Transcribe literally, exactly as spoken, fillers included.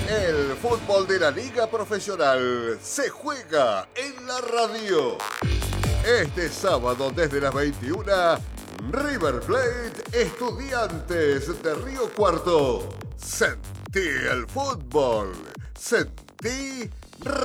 El fútbol de la liga profesional se juega en la radio. Este sábado desde las veintiuna, River Plate, Estudiantes de Río Cuarto. Sentí el fútbol. Sentí